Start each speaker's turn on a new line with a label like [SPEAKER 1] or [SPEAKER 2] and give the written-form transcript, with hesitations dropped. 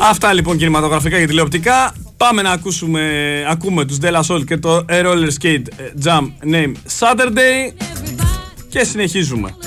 [SPEAKER 1] Αυτά λοιπόν κινηματογραφικά και τηλεοπτικά. Πάμε να ακούμε τους De La Soul και το A Roller Skate Jam Name Saturday και συνεχίζουμε.